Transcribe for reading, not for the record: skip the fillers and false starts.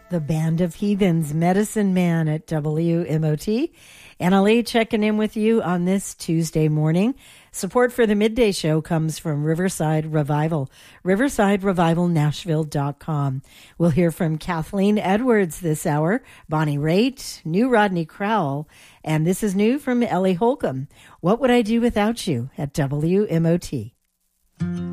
The Band of Heathens, Medicine Man at WMOT. Anna Lee checking in with you on this Tuesday morning. Support for the Midday Show comes from Riverside Revival, riversiderevivalnashville.com. We'll hear from Kathleen Edwards this hour, Bonnie Raitt, new Rodney Crowell, and this is new from Ellie Holcomb. What Would I Do Without You at WMOT?